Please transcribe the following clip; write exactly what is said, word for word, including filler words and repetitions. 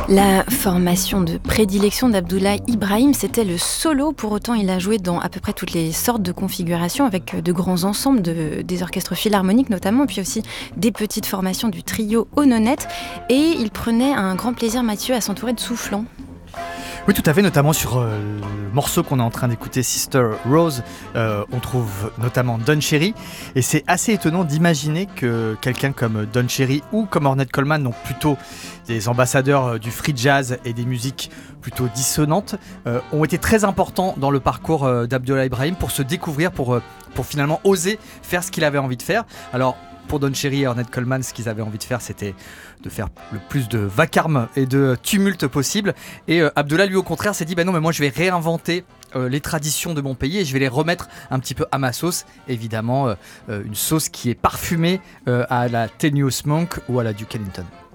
La formation de prédilection d'Abdoulaye Ibrahim, c'était le solo. Pour autant, il a joué dans à peu près toutes les sortes de configurations, avec de grands ensembles, de, des orchestres philharmoniques notamment, puis aussi des petites formations du trio Ononette. Et il prenait un grand plaisir, Mathieu, à s'entourer de soufflants. Oui, tout à fait, notamment sur euh, le morceau qu'on est en train d'écouter, Sister Rose, euh, on trouve notamment Don Cherry, et c'est assez étonnant d'imaginer que quelqu'un comme Don Cherry ou comme Ornette Coleman, donc plutôt des ambassadeurs du free jazz et des musiques plutôt dissonantes, euh, ont été très importants dans le parcours euh, d'Abdoulaye Ibrahim pour se découvrir, pour, euh, pour finalement oser faire ce qu'il avait envie de faire. Alors, pour Don Cherry et Ornette Coleman, ce qu'ils avaient envie de faire, c'était de faire le plus de vacarme et de tumulte possible. Et euh, Abdoulaye, lui, au contraire, s'est dit bah non, mais moi, je vais réinventer euh, les traditions de mon pays et je vais les remettre un petit peu à ma sauce. Évidemment, euh, euh, une sauce qui est parfumée euh, à la Thelonious Monk ou à la Duke Ellington.